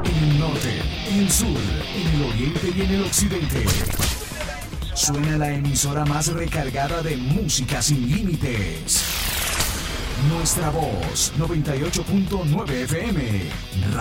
En el norte, en el sur, en el oriente y en el occidente. Suena la emisora más recargada de música sin límites. Nuestra voz, 98.9 FM.